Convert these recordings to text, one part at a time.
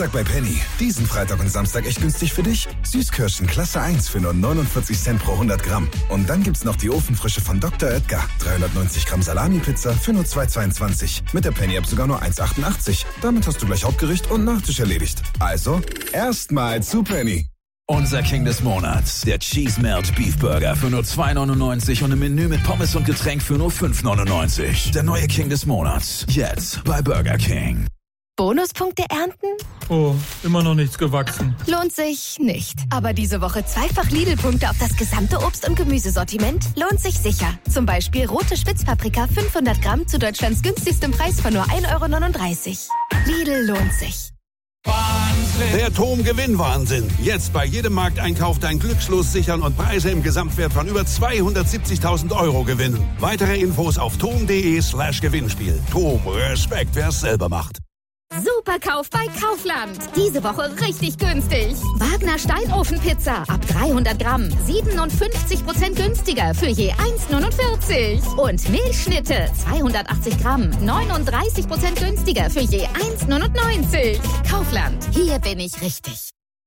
Samstag bei Penny. Diesen Freitag und Samstag echt günstig für dich. Süßkirschen Klasse 1 für nur 49 Cent pro 100 Gramm. Und dann gibt's noch die Ofenfrische von Dr. Oetker. 390 Gramm Salami-Pizza für nur 2,22. Mit der Penny-App sogar nur 1,88. Damit hast du gleich Hauptgericht und Nachtisch erledigt. Also, erstmal zu Penny. Unser King des Monats, der Cheese Melt Beef Burger für nur 2,99 und ein Menü mit Pommes und Getränk für nur 5,99. Der neue King des Monats, jetzt bei Burger King. Bonuspunkte ernten? Oh, immer noch nichts gewachsen. Lohnt sich nicht. Aber diese Woche zweifach Lidl-Punkte auf das gesamte Obst- und Gemüsesortiment lohnt sich sicher. Zum Beispiel rote Spitzpaprika 500 Gramm zu Deutschlands günstigstem Preis von nur 1,39 €. Lidl lohnt sich. Wahnsinn. Der TOM-Gewinnwahnsinn. Jetzt bei jedem Markteinkauf dein Glückslos sichern und Preise im Gesamtwert von über 270.000 € gewinnen. Weitere Infos auf tom.de/Gewinnspiel. TOM, Respekt, wer es selber macht. Superkauf bei Kaufland. Diese Woche richtig günstig. Wagner Steinofenpizza ab 300 Gramm. 57% günstiger für je 1,49. Und Milchschnitte 280 Gramm. 39% günstiger für je 1,99. Kaufland. Hier bin ich richtig.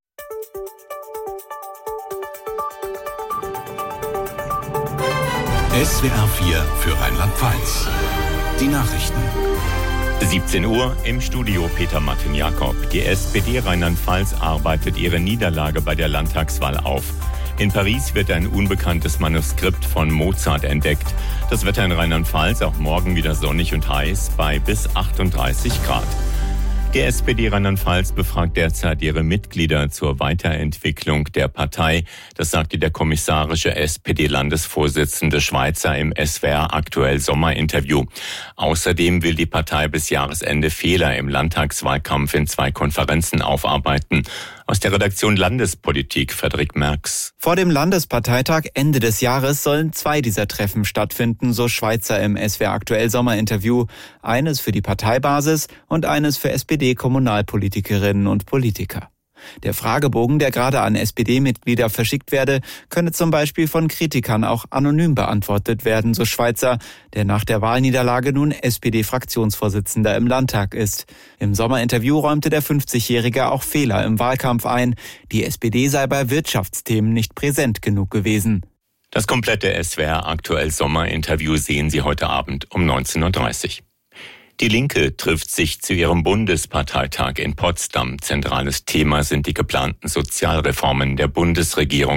SWR 4 für Rheinland-Pfalz. Die Nachrichten. 17 Uhr im Studio Peter Martin Jakob. Die SPD Rheinland-Pfalz arbeitet ihre Niederlage bei der Landtagswahl auf. In Paris wird ein unbekanntes Manuskript von Mozart entdeckt. Das Wetter in Rheinland-Pfalz auch morgen wieder sonnig und heiß bei bis 38 Grad. Die SPD Rheinland-Pfalz befragt derzeit ihre Mitglieder zur Weiterentwicklung der Partei. Das sagte der kommissarische SPD-Landesvorsitzende Schweizer im SWR aktuell Sommerinterview. Außerdem will die Partei bis Jahresende Fehler im Landtagswahlkampf in 2 Konferenzen aufarbeiten. Aus der Redaktion Landespolitik, Frederik Merx. Vor dem Landesparteitag Ende des Jahres sollen 2 dieser Treffen stattfinden, so Schweizer im SWR aktuell Sommerinterview. Eines für die Parteibasis und eines für SPD-Kommunalpolitikerinnen und Politiker. Der Fragebogen, der gerade an SPD-Mitglieder verschickt werde, könne zum Beispiel von Kritikern auch anonym beantwortet werden, so Schweizer, der nach der Wahlniederlage nun SPD-Fraktionsvorsitzender im Landtag ist. Im Sommerinterview räumte der 50-Jährige auch Fehler im Wahlkampf ein. Die SPD sei bei Wirtschaftsthemen nicht präsent genug gewesen. Das komplette SWR aktuell Sommerinterview sehen Sie heute Abend um 19:30 Uhr. Die Linke trifft sich zu ihrem Bundesparteitag in Potsdam. Zentrales Thema sind die geplanten Sozialreformen der Bundesregierung.